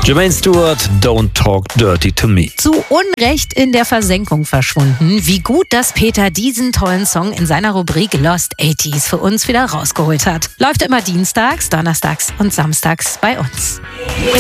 Jermaine Stewart, Don't Talk Dirty to Me. Zu Unrecht in der Versenkung verschwunden. Wie gut, dass Peter diesen tollen Song in seiner Rubrik Lost 80s für uns wieder rausgeholt hat. Läuft immer dienstags, donnerstags und samstags bei uns.